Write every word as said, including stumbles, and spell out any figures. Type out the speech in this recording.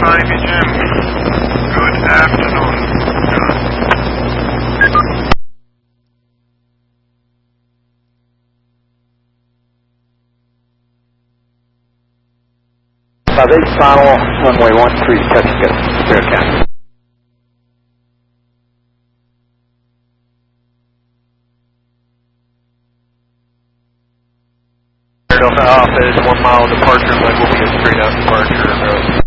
Ivy Jim. Good afternoon, John. South eight final, runway one three, touch good, Bearcat. Delta Alpha is one mile departure, but will be a straight out departure.